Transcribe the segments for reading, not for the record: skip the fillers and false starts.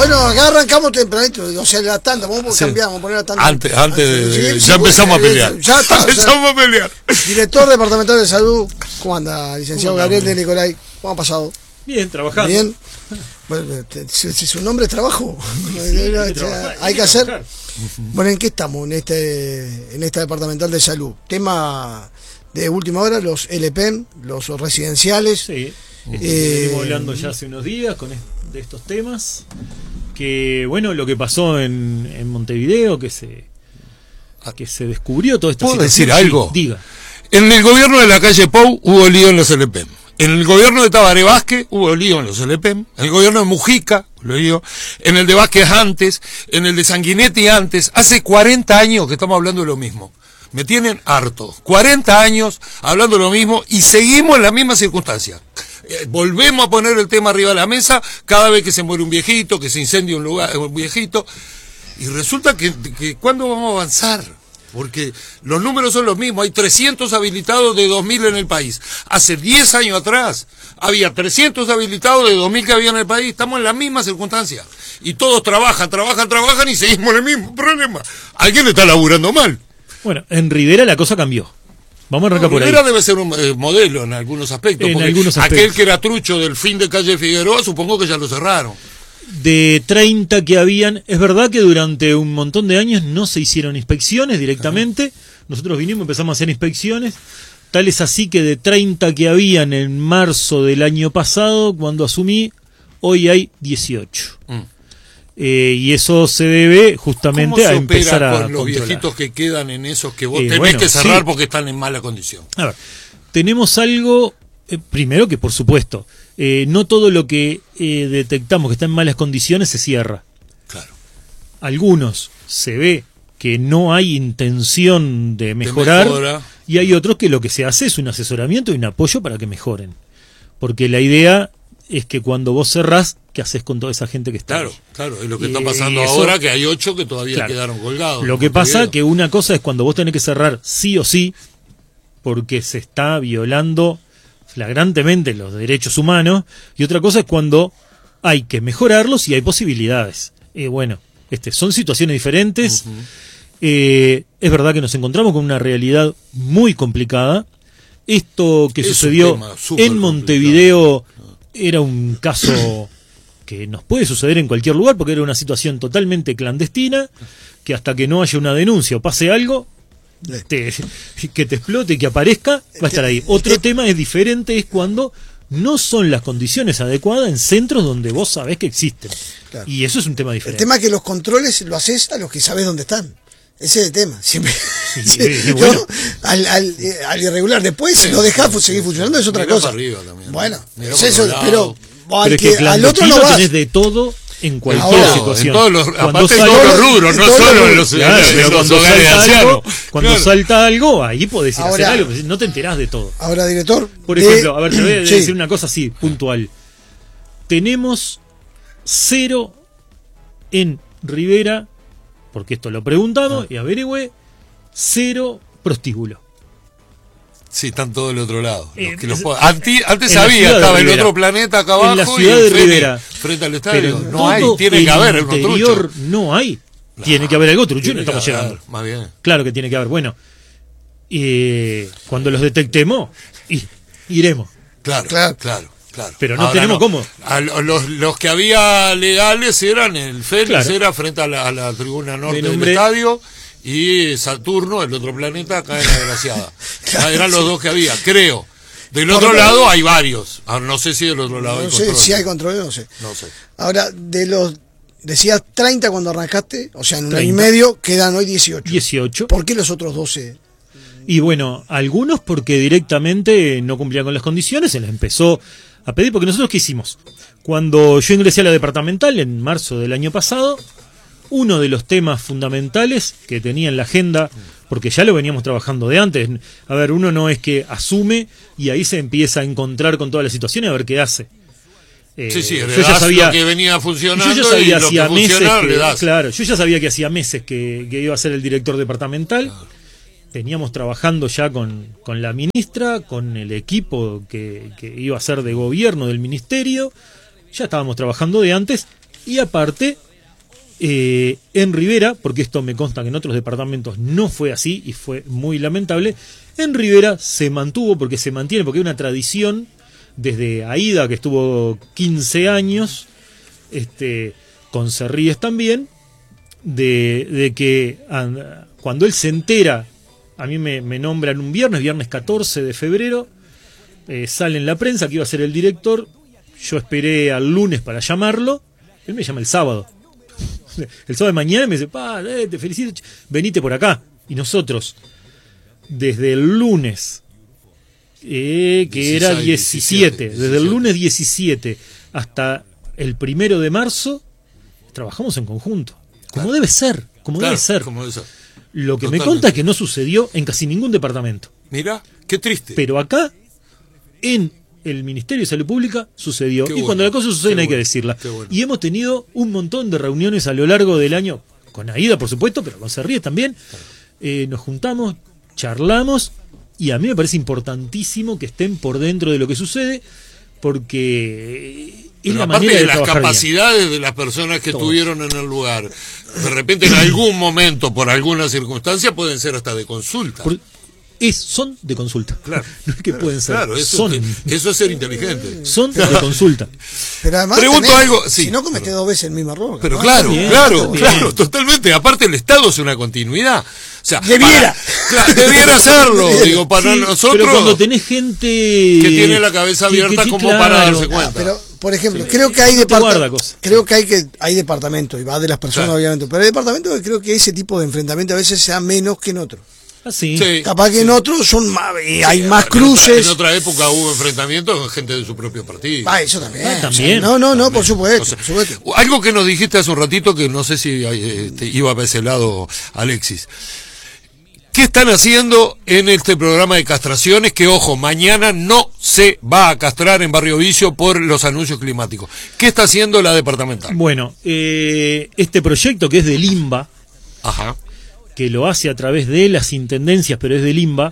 Bueno, acá arrancamos tempranito, o sea, la tanda, vamos a cambiar, vamos a poner la tanda. Antes ya empezamos a pelear. Ya está, empezamos a pelear. Director departamental de salud, ¿cómo anda, licenciado Gabriel de Nicolai? ¿Cómo ha pasado? Bien, trabajando. Bien. Bueno, si su nombre es trabajo, hay que hacer. Bueno, ¿en qué estamos en esta departamental de salud? Tema de última hora, los LPN, los residenciales. Sí, estuvimos hablando ya hace unos días de estos temas. Que bueno, lo que pasó en Montevideo, que se descubrió toda esta situación. ¿Puedo decir algo? Sí, diga. En el gobierno de la calle Pou hubo lío en los LPM. En el gobierno de Tabaré Vázquez hubo lío en los LPM. En el gobierno de Mujica, lío. En el de Vázquez antes. En el de Sanguinetti antes. Hace 40 años que estamos hablando de lo mismo. Me tienen harto. 40 años hablando de lo mismo y seguimos en la misma circunstancia. Volvemos a poner el tema arriba de la mesa cada vez que se muere un viejito, que se incendia un viejito. Y resulta que ¿cuándo vamos a avanzar? Porque los números son los mismos. Hay 300 habilitados de 2.000 en el país. Hace 10 años atrás había 300 habilitados de 2.000 que había en el país. Estamos en la misma circunstancia. Y todos trabajan y seguimos en el mismo problema. Alguien le está laburando mal. Bueno, en Rivera la cosa cambió. Vamos a arrancar por ahí. Rivera debe ser un modelo en algunos aspectos. Aquel que era trucho del fin de calle Figueroa, supongo que ya lo cerraron. De 30 que habían, es verdad que durante un montón de años no se hicieron inspecciones directamente. Nosotros vinimos, empezamos a hacer inspecciones. Tal es así que de 30 que habían en marzo del año pasado, cuando asumí, hoy hay 18. Y eso se debe justamente a empezar a con los controlar. Viejitos que quedan en esos que vos tenés que cerrar porque están en mala condición? A ver, tenemos algo, primero que por supuesto, no todo lo que detectamos que está en malas condiciones se cierra. Claro. Algunos se ve que no hay intención de mejorar y hay otros que lo que se hace es un asesoramiento y un apoyo para que mejoren. Porque la idea es que cuando vos cerrás, ¿qué haces con toda esa gente que está ahí? Claro, es lo que está pasando ahora, que hay 8 que todavía quedaron colgados. Lo que pasa que una cosa es cuando vos tenés que cerrar sí o sí, porque se está violando flagrantemente los derechos humanos, y otra cosa es cuando hay que mejorarlos y hay posibilidades. Bueno, son situaciones diferentes. Es verdad que nos encontramos con una realidad muy complicada. Esto que sucedió en Montevideo era un caso que nos puede suceder en cualquier lugar, porque era una situación totalmente clandestina, que hasta que no haya una denuncia o pase algo, que te explote y que aparezca, va a estar ahí. Otro tema es diferente, es cuando no son las condiciones adecuadas en centros donde vos sabés que existen. Claro. Y eso es un tema diferente. El tema es que los controles lo haces a los que sabés dónde están. Ese es el tema. Siempre. Bueno. Al irregular. Después, si lo dejás seguir funcionando, es otra cosa. Bueno, es eso, pero es que al otro no vas. Tenés de todo en cualquier situación. En todos los rubros, no solo en los hogares de ancianos. Cuando salta algo, ahí podés ir a hacer algo, no te enterás de todo. Ahora, director. Por ejemplo, a ver, te voy a decir una cosa así, puntual. Tenemos 0 en Rivera, porque esto lo preguntamos y averigüé, 0 prostíbulos. Sí, están todos del otro lado. Antes había, estaba el otro planeta acá abajo. En la ciudad de Rivera. Frente al estadio. Pero no hay, tiene que haber algo trucho. No hay. Tiene que haber algo trucho y no estamos llegando. Más bien. Claro que tiene que haber. Bueno, cuando los detectemos, iremos. Claro. Pero no tenemos cómo. Los que había legales eran el Félix, era frente a la tribuna norte del estadio, y Saturno, el otro planeta, acá en la Graciada. Eran los dos que había, creo. Del otro lado hay varios. No sé si del otro lado hay control. No sé si hay control, no sé. Ahora, decías 30 cuando arrancaste, o sea, en un año y medio, quedan hoy 18. ¿Por qué los otros 12? Y bueno, algunos porque directamente no cumplían con las condiciones, se les empezó a pedir, porque nosotros ¿qué hicimos? Cuando yo ingresé a la departamental en marzo del año pasado, uno de los temas fundamentales que tenía en la agenda, porque ya lo veníamos trabajando de antes, a ver, uno no es que asume y ahí se empieza a encontrar con toda la situación y a ver qué hace. Yo ya sabía lo que venía funcionando, yo ya sabía y lo hacía que meses le das. Claro, yo ya sabía que hacía meses que iba a ser el director departamental. Veníamos trabajando ya con la ministra, con el equipo que iba a ser de gobierno del ministerio. Ya estábamos trabajando de antes Y aparte, en Rivera, porque esto me consta que en otros departamentos no fue así y fue muy lamentable, en Rivera se mantuvo, porque se mantiene, porque hay una tradición desde Aida, que estuvo 15 años, con Cerríes también, de que cuando él se entera, a mí me nombran un viernes 14 de febrero, sale en la prensa que iba a ser el director, yo esperé al lunes para llamarlo, él me llama el sábado. El sábado de mañana me dice, te felicito, venite por acá. Y nosotros, desde el lunes, que 16, era 17, desde el lunes 17 hasta el 1 de marzo, trabajamos en conjunto. Como debe ser, como debe ser. Lo que me consta es que no sucedió en casi ningún departamento. Mira, qué triste. Pero acá, en el Ministerio de Salud Pública, sucedió. Qué y bueno, cuando las cosas suceden hay que decirla. Bueno. Y hemos tenido un montón de reuniones a lo largo del año, con Aida, por supuesto, pero con Cerríes también. Nos juntamos, charlamos, y a mí me parece importantísimo que estén por dentro de lo que sucede, porque es la manera de las capacidades bien de las personas que estuvieron en el lugar. De repente, en algún momento, por alguna circunstancia, pueden ser hasta de consulta. Son de consulta. Claro, no es que pueden ser. Claro, eso es ser inteligente. Son de consulta. Pero además, pregunto algo. Sí, si no cometés 2 veces el mismo error. Pero claro, totalmente. Aparte, el Estado es una continuidad. O sea, debiera hacerlo. Digo, para nosotros. Pero cuando tenés gente que tiene la cabeza abierta, como para darse cuenta. Pero, por ejemplo, creo que hay hay departamentos, y va de las personas, obviamente. Pero hay departamentos que creo que ese tipo de enfrentamiento a veces sea menos que en otros. Sí. Capaz que en otros son más, hay más cruces. En otra época hubo enfrentamientos con gente de su propio partido. Eso también. También. No, por supuesto, por supuesto. Algo que nos dijiste hace un ratito, que no sé si iba para ese lado, Alexis. ¿Qué están haciendo en este programa de castraciones? Que, ojo, mañana no se va a castrar en Barrio Vicio por los anuncios climáticos. ¿Qué está haciendo la departamental? Bueno, este proyecto que es del INBA, que lo hace a través de las intendencias, pero es del INBA,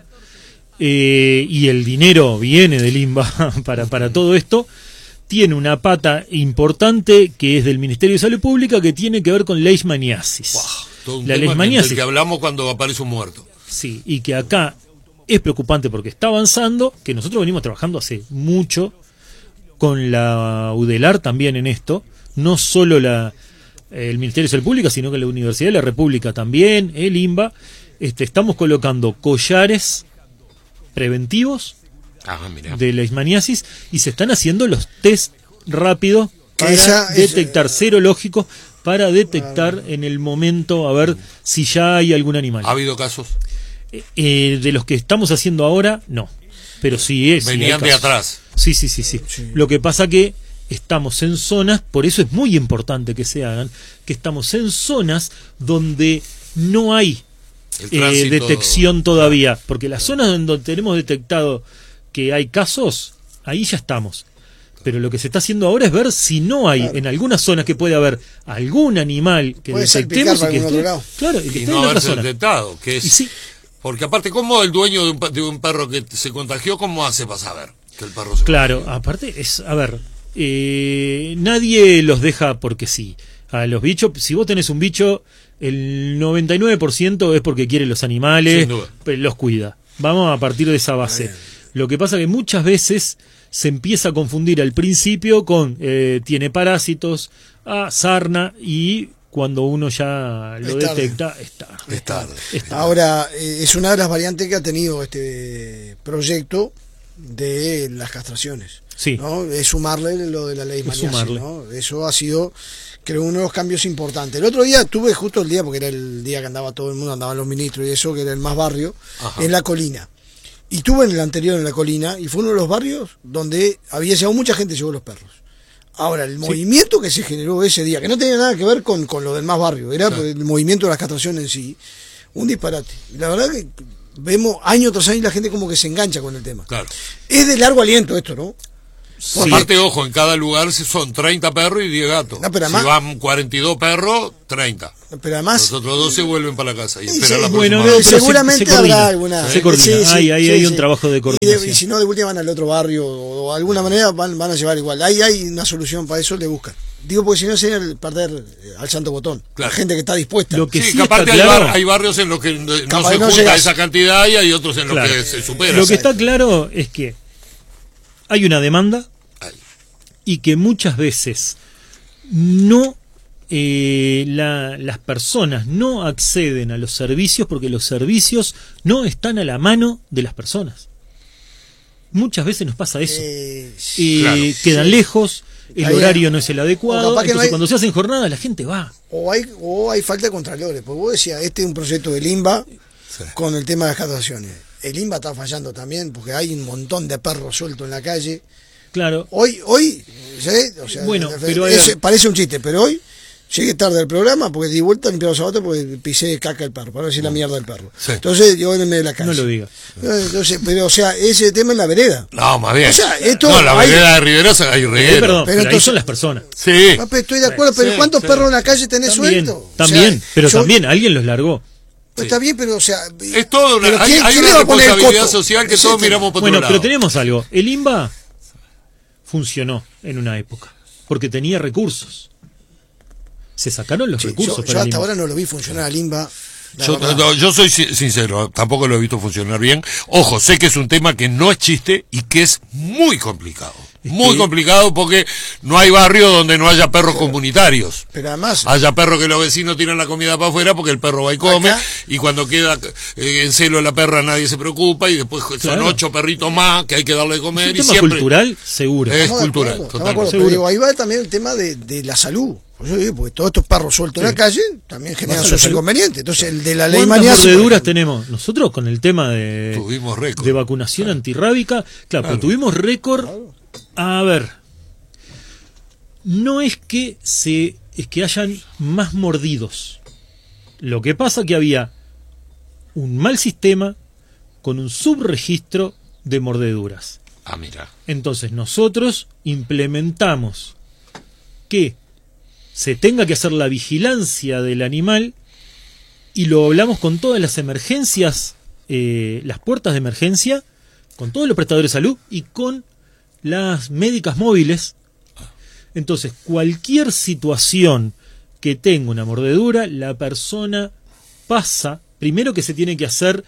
y el dinero viene del INBA para todo esto, tiene una pata importante que es del Ministerio de Salud Pública, que tiene que ver con leishmaniasis. La leishmaniasis, del que hablamos cuando aparece un muerto. Sí, y que acá es preocupante porque está avanzando, que nosotros venimos trabajando hace mucho con la UDELAR también en esto, no solo el Ministerio de Salud Pública, sino que la Universidad de la República también, el INBA, estamos colocando collares preventivos de leishmaniasis y se están haciendo los test rápidos para detectar serológicos, para detectar en el momento a ver si ya hay algún animal. ¿Ha habido casos? De los que estamos haciendo ahora, no. Pero sí es. Venían de atrás. Sí. Lo que pasa que estamos en zonas, por eso es muy importante que se hagan, que estamos en zonas donde no hay detección todavía. Porque las zonas donde tenemos detectado que hay casos, ahí ya estamos. Pero lo que se está haciendo ahora es ver si no hay en algunas zonas que puede haber algún animal que detectemos y que esté, y que esté no en otra zona. Detectado, que es, porque aparte, ¿cómo el dueño de un perro que se contagió, cómo hace para saber que el perro se contagió? Aparte nadie los deja porque sí. A los bichos, si vos tenés un bicho, el 99% es porque quiere los animales, los cuida. Vamos a partir de esa base. Lo que pasa que muchas veces se empieza a confundir al principio con tiene parásitos, sarna, y cuando uno ya lo detecta, es tarde. Ahora, es una de las variantes que ha tenido este proyecto de las castraciones. Sí. ¿No? Es sumarle lo de la leishmaniasis, ¿no? Eso ha sido, creo, uno de los cambios importantes. El otro día tuve justo el día, porque era el día que andaba todo el mundo, andaban los ministros y eso, que era el más barrio, en La Colina. Y tuve en el anterior en La Colina, y fue uno de los barrios donde había llegado mucha gente, llevó los perros. Ahora, el movimiento que se generó ese día, que no tenía nada que ver con lo del más barrio, era el movimiento de las castraciones en sí, un disparate. Y la verdad que vemos año tras año la gente como que se engancha con el tema. Claro. Es de largo aliento esto, ¿no? Aparte, ojo, en cada lugar son 30 perros y 10 gatos. Pero además, si van 42 perros, 30. Pero además, los otros 12 vuelven para la casa y esperan la próxima. Pero seguramente habrá alguna. Se coordina. Hay un trabajo de coordinación. Y si no, de última van al otro barrio o de alguna manera van a llevar igual. Hay una solución para eso, le buscan. Digo, porque si no sería perder al santo botón. Claro. La gente que está dispuesta. Lo que Sí, sí que aparte está claro, hay barrios en los que no Capaz se no junta llegas. esa cantidad y hay otros en los claro, que se supera. lo que está claro es que hay una demanda Ay. y que muchas veces no las personas no acceden a los servicios porque los servicios no están a la mano de las personas. Muchas veces nos pasa eso. Claro. Quedan lejos, el Ahí, horario no es el o adecuado, capaz que entonces no hay- cuando se hacen jornadas la gente va. O hay falta de contralores. Porque vos decías, este es un proyecto del INBA Sí. con el tema de las castraciones. El INBA está fallando también porque hay un montón de perros sueltos en la calle. Claro, Hoy, ¿sí? O sea, Bueno, pero parece un chiste, pero hoy llegué tarde al programa porque di vuelta a limpiar los zapatos porque pisé caca el perro, para decir la mierda del perro. Sí. Entonces, yo en el medio de la calle. no lo diga. Entonces, pero, o sea, ese tema es la vereda. No, más bien. O sea, esto no, la hay- vereda de Riverosa hay reguero. Perdón, pero ahí entonces- son las personas. Sí. Papi, estoy de acuerdo, pero Sí, ¿cuántos sí. perros en la calle tenés También, sueltos? también, O sea, pero yo- también alguien los largó. pues está bien, pero, o sea. Es todo una, pero hay ¿quién una le va a poner el responsabilidad coto? social que Ese todos tema. miramos por Bueno, otro pero lado. tenemos algo. El INBA funcionó en una época porque tenía recursos. Se sacaron los Sí, recursos yo para el hasta INBA. ahora no lo vi funcionar al INBA. la Yo, verdad. no, yo soy sincero, tampoco lo he visto funcionar bien. Ojo, sé que es un tema que no es chiste y que es muy complicado. Muy que- complicado porque no hay barrio donde no haya perros comunitarios. Pero además, Haya perros que los vecinos tiran la comida para afuera porque el perro va y come, Acá- y cuando queda en celo la perra nadie se preocupa, y después son Claro. 8 perritos más que hay que darle de Es comer, un y tema siempre cultural, seguro. Es estamos de cultural, acuerdo, totalmente. estamos de acuerdo, pero Seguro. digo, ahí va también el tema de la salud. Yo digo, porque todos estos perros sueltos en la calle también generan Baja la sus salud. inconvenientes. Entonces, el de la ley ¿Cuántas mañana. mordeduras tenemos? Nosotros con el tema tuvimos récord. de vacunación antirrábica, claro, pero tuvimos récord. A ver, no es que hayan más mordidos. Lo que pasa que había un mal sistema con un subregistro de mordeduras. Ah, mira. Entonces nosotros implementamos que se tenga que hacer la vigilancia del animal y lo hablamos con todas las emergencias, las puertas de emergencia, con todos los prestadores de salud y con las médicas móviles. Entonces, cualquier situación que tenga una mordedura, la persona pasa, primero que se tiene que hacer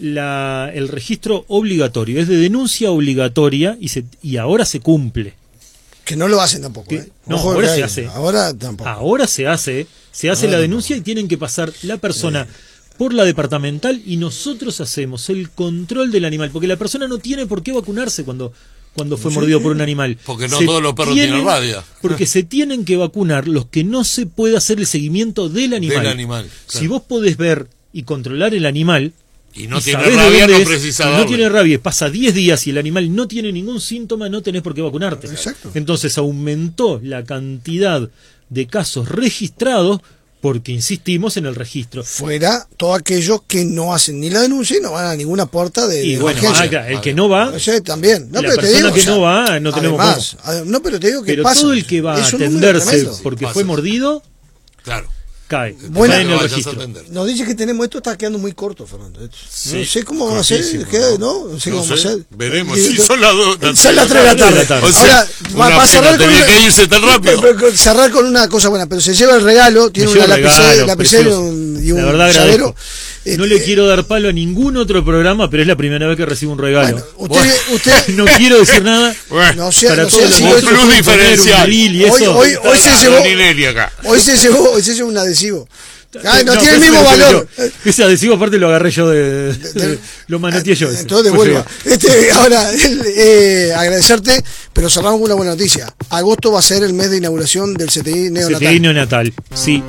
el registro obligatorio, es de denuncia obligatoria y ahora se cumple. Que no lo hacen tampoco. Que- no, Ojo, ahora que se hay- hace. Ahora tampoco. Ahora se hace la denuncia y tienen que pasar la persona por la departamental y nosotros hacemos el control del animal, porque la persona no tiene por qué vacunarse cuando fue mordido por un animal. Porque no todos los perros tienen rabia. Porque se tienen que vacunar los que no se puede hacer el seguimiento del animal. Del animal, claro. Si vos podés ver y controlar el animal Y no y tiene sabés de rabia, dónde no es, precisa si no darle. tiene rabia, pasa 10 días y el animal no tiene ningún síntoma, no tenés por qué vacunarte. Exacto. Entonces aumentó la cantidad de casos registrados porque insistimos en el registro. Fuera todos aquellos que no hacen ni la denuncia y no van a ninguna puerta de Y bueno, emergencia. el que no va, O sea, también. No, la pero te persona digo, que o sea, no va, no tenemos además, no, pero te digo que pero pasa. todo el que va a Es un número atenderse tremendo. porque Pasa. fue mordido, Claro. cae. Bueno, cae en Que el vayas a registro. atender. Nos dice que tenemos esto, está quedando muy corto, Fernando. No Sí, sé cómo va a ser, cortísimo, queda, ¿no? ¿no? No sé No cómo va a sé, ser. veremos. Y- Sí, son las 2 Son las 3 de la tarde. O sea, Ahora, una va a cerrar pena, con tenía que irse tan rápido. pero cerrar con una cosa buena, pero se lleva el regalo, tiene Me una lleva el regalo, lapicera y precioso. un La verdad llavero. agradezco. No le quiero dar palo a ningún otro programa, pero es la primera vez que recibo un regalo. Bueno, usted No quiero decir nada. Bueno, no sé, Para no todos sé los si un otros plus pueden poner diferencial. un grill y eso. hoy se Está llevó Ninelli acá. hoy se llevó un adhesivo. Ah, no, tiene el ese mismo lo llevé valor. yo. Ese adhesivo aparte lo agarré yo lo manoteé yo. ese. Entonces Fue devuelva. feo. Ahora, agradecerte, pero cerramos con una buena noticia. Agosto va a ser el mes de inauguración del CTI neonatal. CTI neonatal. Sí.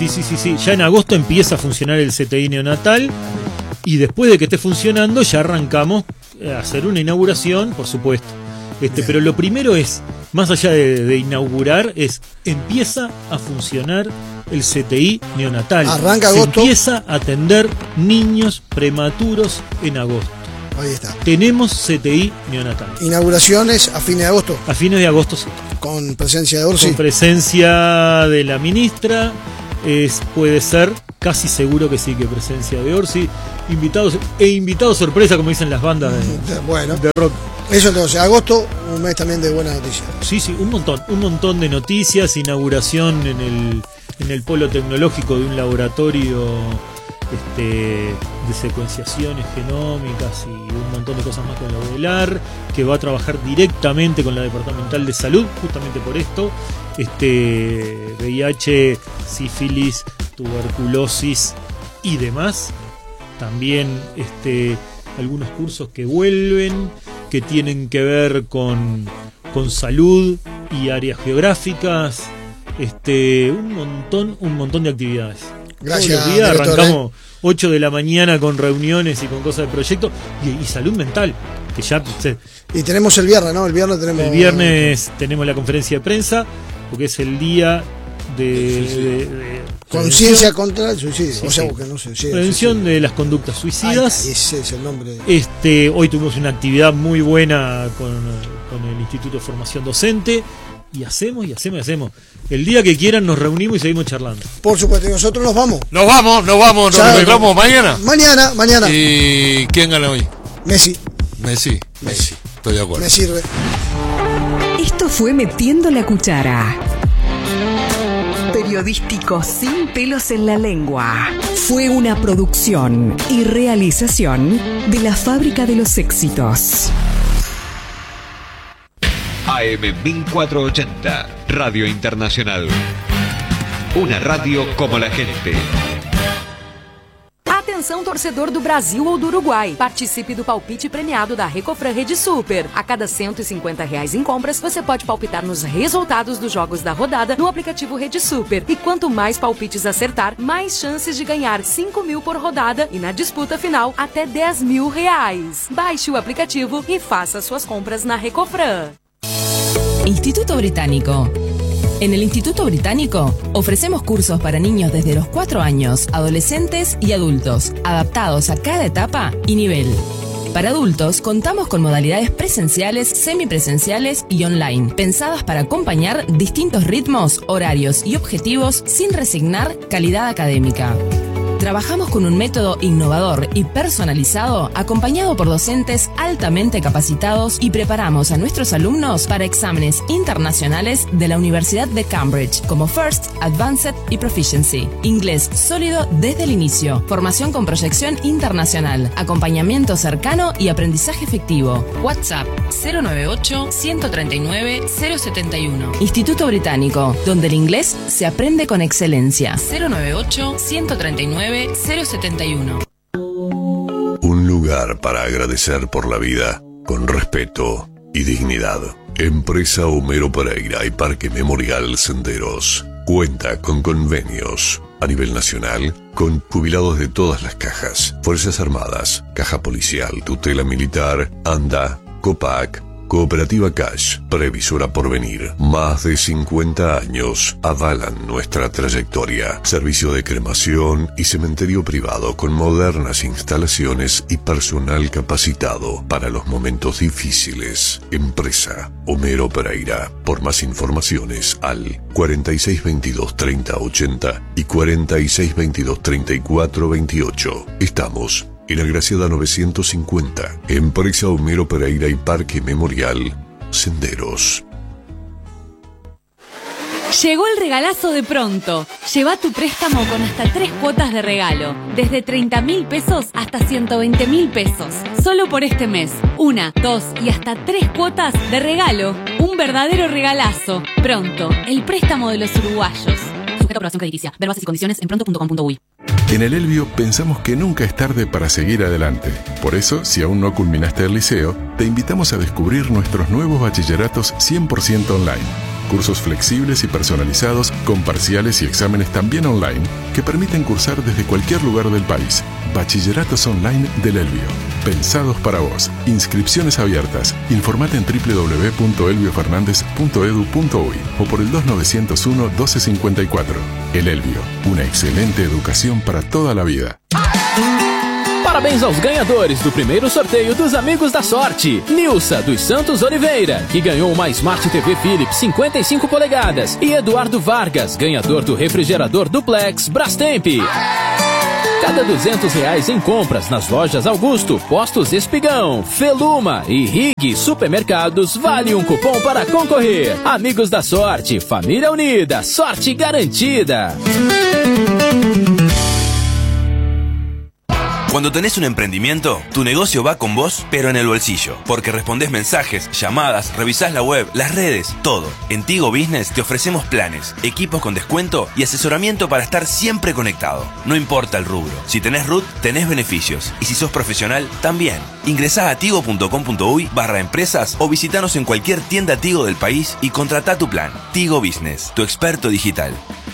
Ya en agosto empieza a funcionar el CTI neonatal y después de que esté funcionando ya arrancamos a hacer una inauguración, por supuesto. Pero lo primero es, más allá de inaugurar, empieza a funcionar el CTI neonatal. Arranca Se agosto. empieza a atender niños prematuros en agosto. Ahí está. Tenemos CTI neonatal. Inauguraciones a fines de agosto, A fines de agosto sí. con presencia de Orsi. Con presencia de la ministra, puede ser, casi seguro que sí, que presencia de Orsi, invitados sorpresa, como dicen las bandas Bueno, de rock. Eso entonces, agosto, un mes también de buenas noticias. Sí, un montón de noticias, inauguración en el polo tecnológico de un laboratorio de secuenciaciones genómicas y un montón de cosas más con la UDELAR, que va a trabajar directamente con la Departamental de Salud, justamente por esto, VIH, sífilis, tuberculosis y demás. También algunos cursos que vuelven, que tienen que ver con salud y áreas geográficas, un montón de actividades. Gracias, todos los días director, arrancamos 8 de la mañana con reuniones y con cosas de proyecto y salud mental, que ya y tenemos el viernes, ¿no? El viernes tenemos la conferencia de prensa, porque es el día de conciencia contra el suicidio, sí, o sea, sí. que no se prevención de las conductas suicidas. Ese es el nombre. Hoy tuvimos una actividad muy buena con el Instituto de Formación Docente y hacemos. El día que quieran nos reunimos y seguimos charlando. Por supuesto, y nosotros nos vamos. Nos encontramos mañana. Mañana. ¿Y quién gana hoy? Messi. Estoy de acuerdo. Me sirve. Esto fue Metiendo la Cuchara. Periodístico sin pelos en la lengua. Fue una producción y realización de la Fábrica de los Éxitos. AM 1480, Radio Internacional. Una radio como la gente. Atenção, torcedor do Brasil ou do Uruguai. Participe do palpite premiado da Recofran Rede Super. A cada R$150 em compras, você pode palpitar nos resultados dos jogos da rodada no aplicativo Rede Super. E quanto mais palpites acertar, mais chances de ganhar 5 mil por rodada e na disputa final, até R$10 mil. Baixe o aplicativo e faça suas compras na Recofran. Instituto Británico. En el Instituto Británico ofrecemos cursos para niños desde los 4 años, adolescentes y adultos, adaptados a cada etapa y nivel. Para adultos contamos con modalidades presenciales, semipresenciales y online, pensadas para acompañar distintos ritmos, horarios y objetivos sin resignar calidad académica. Trabajamos con un método innovador y personalizado, acompañado por docentes altamente capacitados, y preparamos a nuestros alumnos para exámenes internacionales de la Universidad de Cambridge, como First, Advanced y Proficiency. Inglés sólido desde el inicio, formación con proyección internacional, acompañamiento cercano y aprendizaje efectivo. WhatsApp 098-139-071. Instituto Británico, donde el inglés se aprende con excelencia. 098-139-071. Un lugar para agradecer por la vida, con respeto y dignidad. Empresa Homero Pereira y Parque Memorial Senderos. Cuenta con convenios a nivel nacional con jubilados de todas las cajas. Fuerzas Armadas, Caja Policial, Tutela Militar, ANDA, COPAC, Cooperativa Cash, Previsora Porvenir. Más de 50 años avalan nuestra trayectoria. Servicio de cremación y cementerio privado con modernas instalaciones y personal capacitado para los momentos difíciles. Empresa Homero Pereira. Por más informaciones al 4622-3080 y 4622-3428. Estamos en Agraciada 950, Empresa Homero Pereira y Parque Memorial Senderos. Llegó el regalazo de Pronto. Lleva tu préstamo con hasta 3 cuotas de regalo, desde 30.000 pesos hasta 120.000 pesos. Solo por este mes, 1, 2 y hasta 3 cuotas de regalo. Un verdadero regalazo. Pronto, el préstamo de los uruguayos. Sujeto a aprobación crediticia. Ver bases y condiciones en pronto.com.uy. En el Elbio pensamos que nunca es tarde para seguir adelante. Por eso, si aún no culminaste el liceo, te invitamos a descubrir nuestros nuevos bachilleratos 100% online. Cursos flexibles y personalizados, con parciales y exámenes también online, que permiten cursar desde cualquier lugar del país. Bachilleratos online del Elbio. Pensados para vos. Inscripciones abiertas. Informate en www.elbiofernandez.edu.uy o por el 2901-1254. El Elbio. Una excelente educação para toda a vida. Parabéns aos ganhadores do primeiro sorteio dos Amigos da Sorte. Nilsa dos Santos Oliveira, que ganhou uma Smart TV Philips 55 polegadas. E Eduardo Vargas, ganhador do refrigerador Duplex Brastemp. Cada R$200 em compras nas lojas Augusto, Postos Espigão, Feluma e Rig Supermercados vale um cupom para concorrer. Amigos da Sorte, família unida, sorte garantida. Cuando tenés un emprendimiento, tu negocio va con vos, pero en el bolsillo. Porque respondés mensajes, llamadas, revisás la web, las redes, todo. En Tigo Business te ofrecemos planes, equipos con descuento y asesoramiento para estar siempre conectado. No importa el rubro. Si tenés RUT, tenés beneficios. Y si sos profesional, también. Ingresá a tigo.com.uy/empresas o visitanos en cualquier tienda Tigo del país y contratá tu plan. Tigo Business, tu experto digital.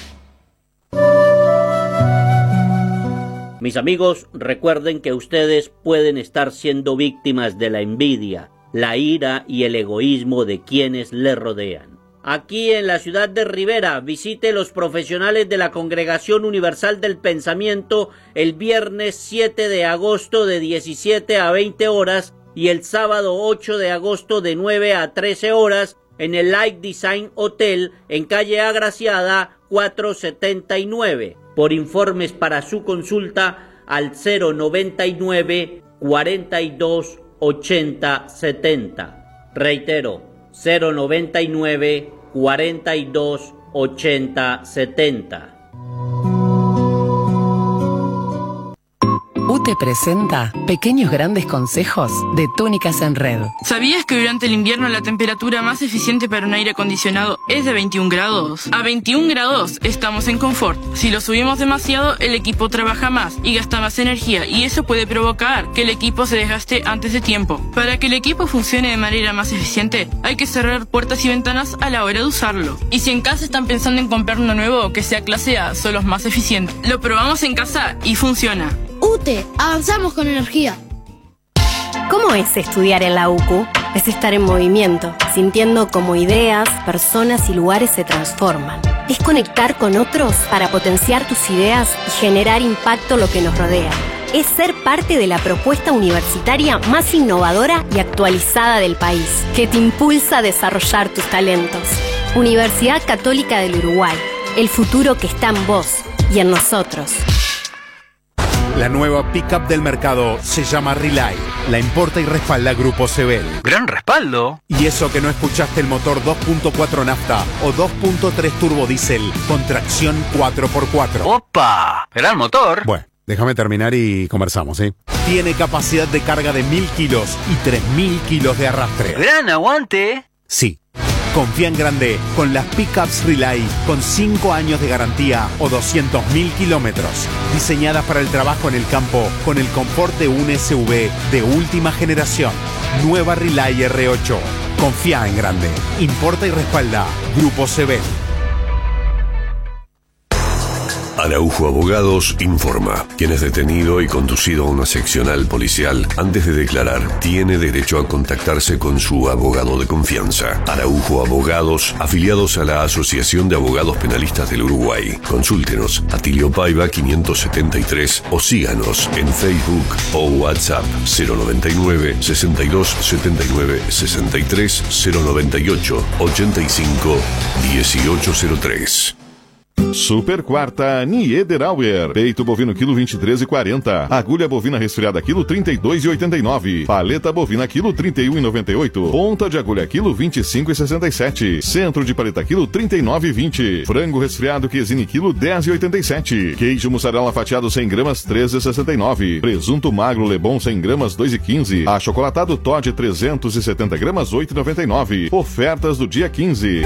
Mis amigos, recuerden que ustedes pueden estar siendo víctimas de la envidia, la ira y el egoísmo de quienes le rodean. Aquí en la ciudad de Rivera, visite los profesionales de la Congregación Universal del Pensamiento el viernes 7 de agosto de 17 a 20 horas y el sábado 8 de agosto de 9 a 13 horas en el Light Design Hotel en calle Agraciada 479. Por informes para su consulta al 099 42 80 70. Reitero, 099 42 80 70. UTE presenta Pequeños Grandes Consejos de Túnicas en Red. ¿Sabías que durante el invierno la temperatura más eficiente para un aire acondicionado es de 21 grados? A 21 grados estamos en confort. Si lo subimos demasiado, el equipo trabaja más y gasta más energía y eso puede provocar que el equipo se desgaste antes de tiempo. Para que el equipo funcione de manera más eficiente, hay que cerrar puertas y ventanas a la hora de usarlo. Y si en casa están pensando en comprar uno nuevo que sea clase A, son los más eficientes. Lo probamos en casa y funciona. UTE, avanzamos con energía. ¿Cómo es estudiar en la UCU? Es estar en movimiento, sintiendo cómo ideas, personas y lugares se transforman. Es conectar con otros para potenciar tus ideas y generar impacto en lo que nos rodea. Es ser parte de la propuesta universitaria más innovadora y actualizada del país, que te impulsa a desarrollar tus talentos. Universidad Católica del Uruguay, el futuro que está en vos y en nosotros. La nueva pickup del mercado se llama Relay. La importa y respalda Grupo Sebel. ¡Gran respaldo! Y eso que no escuchaste el motor 2.4 nafta o 2.3 turbo diésel con tracción 4x4. ¡Opa! ¡Gran motor! Bueno, déjame terminar y conversamos, ¿sí? Tiene capacidad de carga de 1000 kilos y 3000 kilos de arrastre. ¡Gran aguante! Sí. Confía en grande con las pickups Relay con 5 años de garantía o 200.000 kilómetros. Diseñadas para el trabajo en el campo con el confort de un SUV de última generación. Nueva Relay R8. Confía en grande. Importa y respalda Grupo Sebel. Araujo Abogados informa. Quien es detenido y conducido a una seccional policial antes de declarar tiene derecho a contactarse con su abogado de confianza. Araujo Abogados, afiliados a la Asociación de Abogados Penalistas del Uruguay. Consúltenos a Tilio Paiva 573 o síganos en Facebook o WhatsApp 099 62 79 63 098 85 1803. Super quarta Niederauer. Peito bovino quilo 23,40. Agulha bovina resfriada quilo 32,89. Paleta bovina quilo 31,98. Ponta de agulha quilo 25,67. Centro de paleta quilo 39,20. Frango resfriado quesine quilo 10,87. Queijo mussarela fatiado 100 gramas 13,69. Presunto magro Lebon 100 gramas 2,15. Achocolatado Toddy 370 gramas 8,99. Ofertas do dia 15.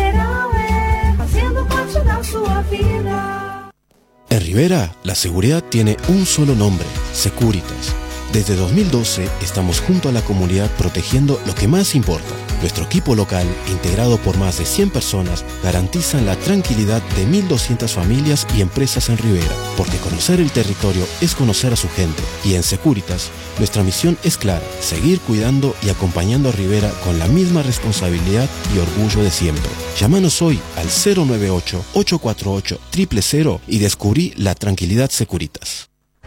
En Rivera, la seguridad tiene un solo nombre, Securitas. Desde 2012 estamos junto a la comunidad protegiendo lo que más importa. Nuestro equipo local, integrado por más de 100 personas, garantizan la tranquilidad de 1.200 familias y empresas en Rivera, porque conocer el territorio es conocer a su gente. Y en Securitas, nuestra misión es clara, seguir cuidando y acompañando a Rivera con la misma responsabilidad y orgullo de siempre. Llámanos hoy al 098-848-000 y descubrí la tranquilidad Securitas.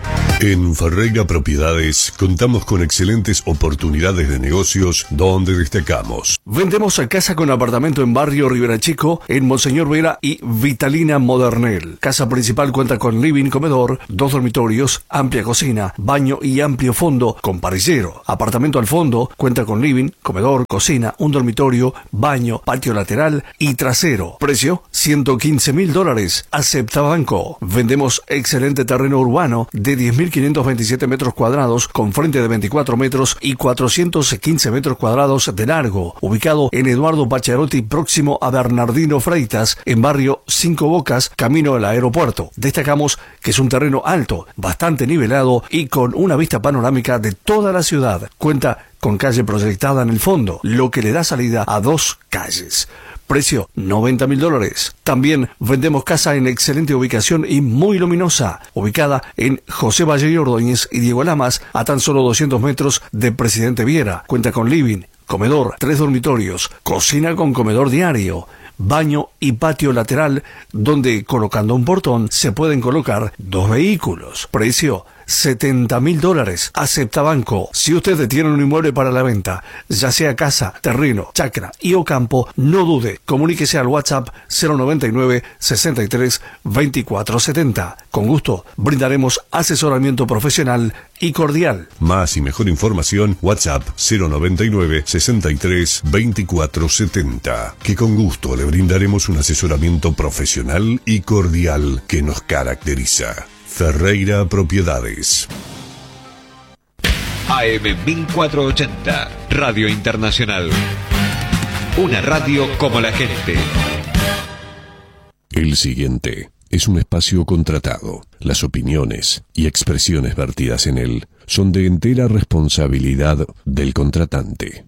En Ferreira Propiedades contamos con excelentes oportunidades de negocios donde destacamos. Vendemos a casa con apartamento en barrio Rivera Chico, en Monseñor Vera y Vitalina Modernel. Casa principal cuenta con living, comedor, 2 dormitorios, amplia cocina, baño y amplio fondo con parrillero. Apartamento al fondo cuenta con living, comedor, cocina, 1 dormitorio, baño, patio lateral y trasero. Precio $115.000. Acepta banco. Vendemos excelente terreno urbano de 10.527 metros cuadrados con frente de 24 metros y 415 metros cuadrados de largo, ubicado en Eduardo Pacharotti, próximo a Bernardino Freitas, en barrio Cinco Bocas, camino al aeropuerto. Destacamos que es un terreno alto, bastante nivelado y con una vista panorámica de toda la ciudad. Cuenta con calle proyectada en el fondo, lo que le da salida a 2 calles. Precio $90.000. También vendemos casa en excelente ubicación y muy luminosa, ubicada en José Valle y Ordóñez y Diego Lamas, a tan solo 200 metros de Presidente Viera. Cuenta con living, comedor, 3 dormitorios, cocina con comedor diario, baño y patio lateral, donde colocando un portón se pueden colocar 2 vehículos. Precio $70.000. Acepta banco. Si usted tiene un inmueble para la venta, ya sea casa, terreno, chacra y o campo, no dude, comuníquese al WhatsApp 099 63 24 70. Con gusto brindaremos asesoramiento profesional y cordial. Más y mejor información, WhatsApp 099 63 24 70. Que con gusto le brindaremos un asesoramiento profesional y cordial que nos caracteriza. Ferreira Propiedades. AM 1480, Radio Internacional. Una radio como la gente. El siguiente es un espacio contratado. Las opiniones y expresiones vertidas en él son de entera responsabilidad del contratante.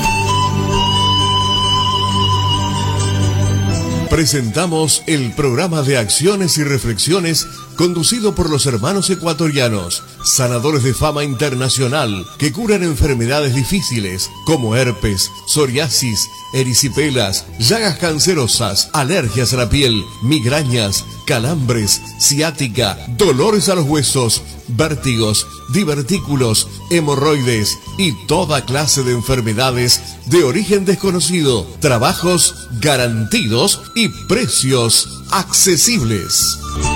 Presentamos el programa de acciones y reflexiones conducido por los hermanos ecuatorianos, sanadores de fama internacional que curan enfermedades difíciles como herpes, psoriasis, erisipelas, llagas cancerosas, alergias a la piel, migrañas, calambres, ciática, dolores a los huesos, vértigos, divertículos, hemorroides y toda clase de enfermedades de origen desconocido. Trabajos garantidos y precios accesibles.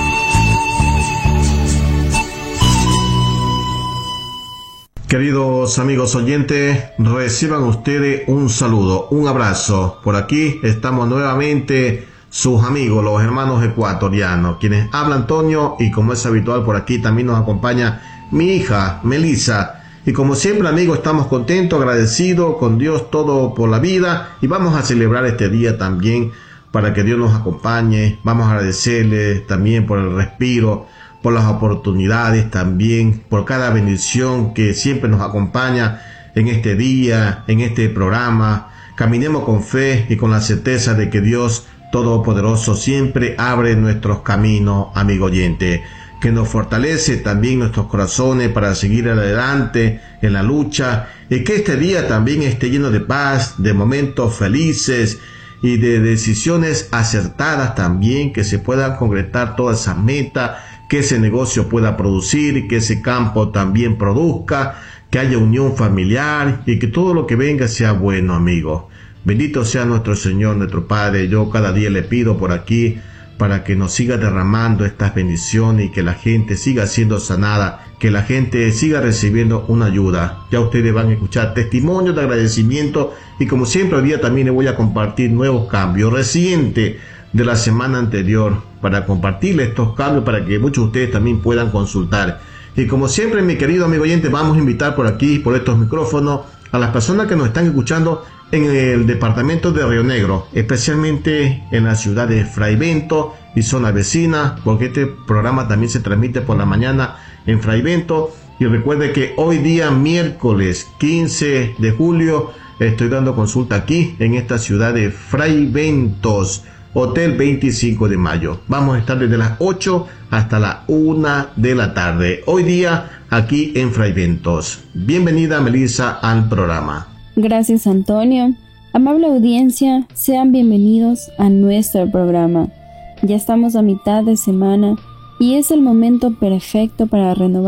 Queridos amigos oyentes, reciban ustedes un saludo, un abrazo. Por aquí estamos nuevamente sus amigos, los hermanos ecuatorianos, quienes habla Antonio, y como es habitual por aquí también nos acompaña mi hija Melissa. Y como siempre, amigos, estamos contentos, agradecidos con Dios todo por la vida, y vamos a celebrar este día también para que Dios nos acompañe. Vamos a agradecerle también por el respiro, por las oportunidades también, por cada bendición que siempre nos acompaña en este día, en este programa. Caminemos con fe y con la certeza de que Dios Todopoderoso siempre abre nuestros caminos, amigo oyente, que nos fortalece también nuestros corazones para seguir adelante en la lucha, y que este día también esté lleno de paz, de momentos felices y de decisiones acertadas también, que se puedan concretar todas esas metas, que ese negocio pueda producir, que ese campo también produzca, que haya unión familiar y que todo lo que venga sea bueno, amigo. Bendito sea nuestro Señor, nuestro Padre. Yo cada día le pido por aquí para que nos siga derramando estas bendiciones y que la gente siga siendo sanada, que la gente siga recibiendo una ayuda. Ya ustedes van a escuchar testimonios de agradecimiento, y como siempre hoy día también les voy a compartir nuevos cambios recientes de la semana anterior, para compartirles estos cambios para que muchos de ustedes también puedan consultar. Y como siempre, mi querido amigo oyente, vamos a invitar por aquí, por estos micrófonos, a las personas que nos están escuchando en el departamento de Río Negro, especialmente en la ciudad de Fraivento y zona vecina, porque este programa también se transmite por la mañana en Fraivento. Y recuerde que hoy día, miércoles 15 de julio, estoy dando consulta aquí en esta ciudad de Fraiventos, Hotel 25 de Mayo. Vamos a estar desde las 8 hasta la 1 de la tarde. Hoy día aquí en Fraiventos. Bienvenida, Melissa, al programa. Gracias, Antonio. Amable audiencia, sean bienvenidos a nuestro programa. Ya estamos a mitad de semana y es el momento perfecto para renovar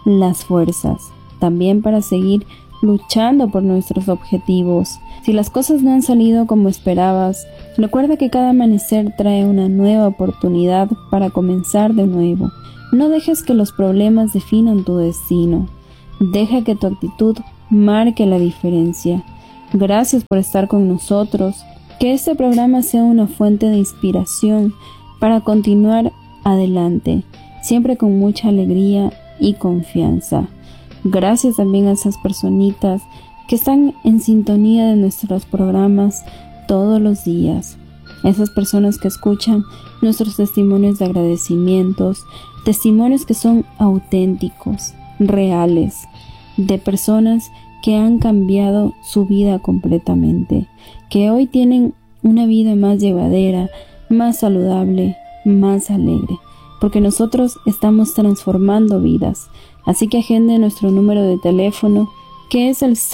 las fuerzas, también para seguir luchando por nuestros objetivos. Si las cosas no han salido como esperabas, recuerda que cada amanecer trae una nueva oportunidad para comenzar de nuevo. No dejes que los problemas definan tu destino. Deja que tu actitud marque la diferencia. Gracias por estar con nosotros. Que este programa sea una fuente de inspiración para continuar adelante, siempre con mucha alegría y confianza. Gracias también a esas personitas que están en sintonía de nuestros programas todos los días. Esas personas que escuchan nuestros testimonios de agradecimientos, testimonios que son auténticos, reales, de personas que han cambiado su vida completamente, que hoy tienen una vida más llevadera, más saludable, más alegre, porque nosotros estamos transformando vidas. Así que agende nuestro número de teléfono, que es el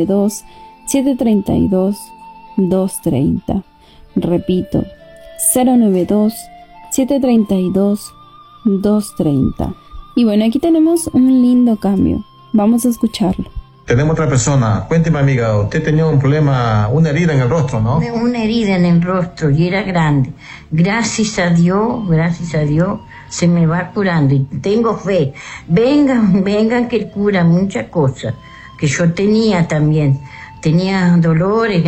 092-732-230. Repito, 092-732-230. Y bueno, aquí tenemos un lindo cambio. Vamos a escucharlo. Tenemos otra persona. Cuénteme, amiga, usted tenía un problema, una herida en el rostro, ¿no? Una herida en el rostro y era grande. Gracias a Dios, se me va curando y tengo fe. Vengan que Él cura muchas cosas que yo tenía también. Tenía dolores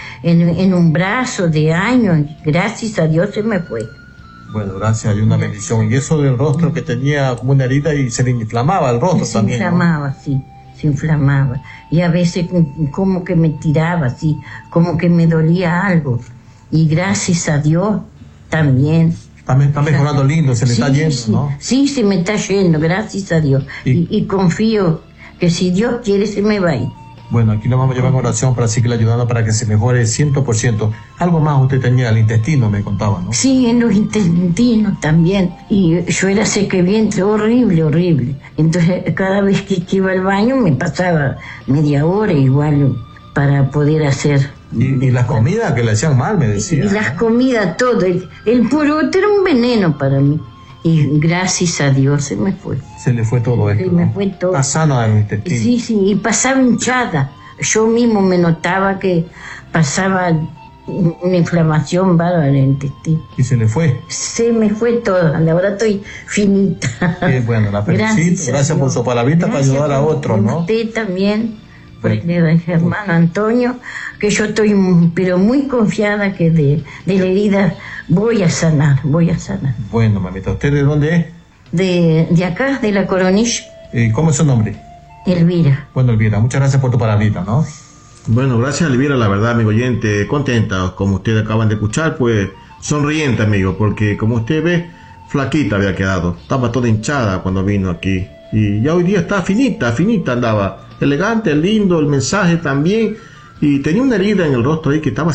en un brazo de años. Gracias a Dios se me fue. Bueno, gracias a Dios, una bendición. Y eso del rostro que tenía como una herida y se le inflamaba el rostro también. Se inflamaba, ¿no? Sí. Se inflamaba y a veces como que me tiraba así, como que me dolía algo y gracias a Dios también. Está mejorando lindo, se le está yendo, ¿no? Sí, se me está yendo, gracias a Dios y confío que si Dios quiere se me va a ir. Bueno, aquí lo vamos a llevar en oración para seguirle ayudando para que se mejore 100%. Algo más usted tenía, el intestino, me contaba, ¿no? Sí, en los intestinos también. Y yo era sequevientre, horrible. Entonces, cada vez que iba al baño me pasaba media hora igual para poder hacer. Y las comidas que le hacían mal, me decía. Y las comidas, todo. El poroto era un veneno para mí. Y gracias a Dios se me fue. Se le fue todo esto. Se me fue todo. Está sana el intestino. Sí, y pasaba hinchada. Yo mismo me notaba que pasaba una inflamación bárbara en el intestino. ¿Y se le fue? Se me fue todo. Ahora estoy finita. Qué bueno, la felicito. Gracias por su palabrita para ayudar a otros, ¿no? Usted también, por el hermano Antonio, que yo estoy pero muy confiada que de la herida voy a sanar. Bueno, mamita, ¿usted de dónde es? De acá, de la Coronilla. ¿Cómo es su nombre? Elvira. Bueno, Elvira, muchas gracias por tu palabrita, ¿no? Bueno, gracias, Elvira, la verdad, amigo oyente, contenta, como ustedes acaban de escuchar, pues sonriente, amigo, porque como usted ve, flaquita había quedado, estaba toda hinchada cuando vino aquí, y ya hoy día está finita andaba, elegante, lindo, el mensaje también, y tenía una herida en el rostro ahí que estaba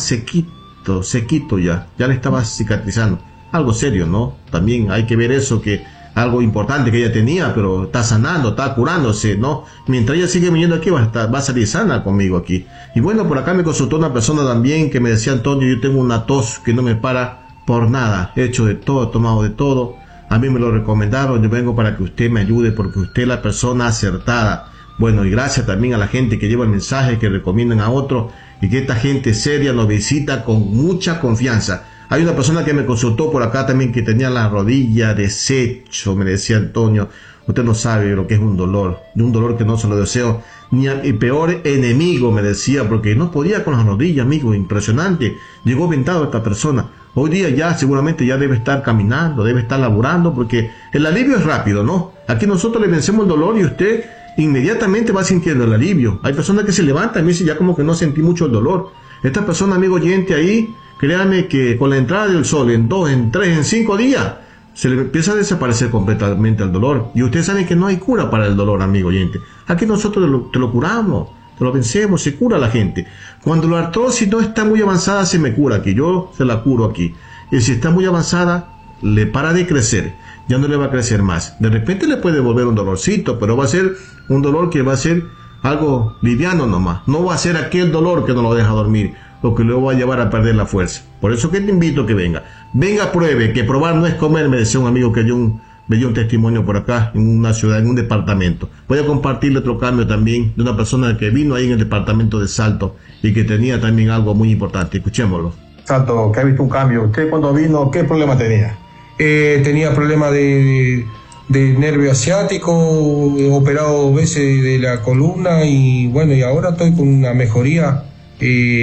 sequito ya le estaba cicatrizando, algo serio, ¿no? También hay que ver eso, que algo importante que ella tenía, pero está sanando, está curándose, ¿no? Mientras ella sigue viniendo aquí, va a salir sana conmigo aquí. Y bueno, por acá me consultó una persona también que me decía: Antonio, yo tengo una tos que no me para por nada, he hecho de todo, he tomado de todo, a mí me lo recomendaron, yo vengo para que usted me ayude porque usted es la persona acertada. Bueno, y gracias también a la gente que lleva el mensaje, que recomiendan a otros, y que esta gente seria nos visita con mucha confianza. Hay una persona que me consultó por acá también que tenía la rodilla deshecho, me decía: Antonio, usted no sabe lo que es un dolor que no se lo deseo ni a mi peor enemigo, me decía, porque no podía con las rodillas, amigo, impresionante. Llegó ventado esta persona. Hoy día ya seguramente ya debe estar caminando, debe estar laburando, porque el alivio es rápido, ¿no? Aquí nosotros le vencemos el dolor y usted inmediatamente va sintiendo el alivio. Hay personas que se levantan y me dicen: ya como que no sentí mucho el dolor. Esta persona, amigo oyente, ahí, créanme que con la entrada del sol en 2, en 3, en 5 días, se le empieza a desaparecer completamente el dolor. Y ustedes saben que no hay cura para el dolor, amigo oyente. Aquí nosotros te lo curamos, te lo vencemos, se cura la gente. Cuando la artrosis no está muy avanzada, se me cura aquí, yo se la curo aquí. Y si está muy avanzada, le para de crecer, ya no le va a crecer más. De repente le puede volver un dolorcito, pero va a ser un dolor que va a ser algo liviano nomás. No va a ser aquel dolor que no lo deja dormir, lo que luego va a llevar a perder la fuerza. Por eso que te invito a que venga, pruebe, que probar no es comer, me decía un amigo que dio un me dio un testimonio por acá, en una ciudad, en un departamento. Voy a compartirle otro cambio también de una persona que vino ahí en el departamento de Salto y que tenía también algo muy importante. Escuchémoslo. Salto, que ha visto un cambio. ¿Usted cuando vino, qué problema tenía? Tenía problemas de nervio asiático, he operado veces de la columna y bueno, y ahora estoy con una mejoría.